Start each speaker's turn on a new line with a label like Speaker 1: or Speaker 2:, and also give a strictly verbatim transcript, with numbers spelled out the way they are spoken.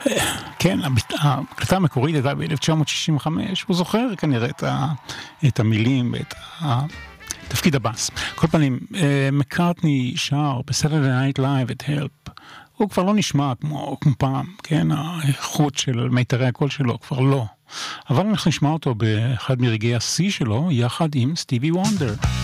Speaker 1: כן, ההקלטה המקורית הייתה ב-אלף תשע מאות שישים וחמש, הוא זוכר כנראה את, ה, את המילים ואת תפקיד הבאס. כל פנים, מקארטני שר בסטרדיי נייט לייב את Help, הוא כבר לא נשמע כמו, כמו פעם, כן, האיכות של מיתרי הקול שלו כבר לא. אבל אנחנו נשמע אותו באחד מרגעי השיא שלו, יחד עם סטיבי וונדר.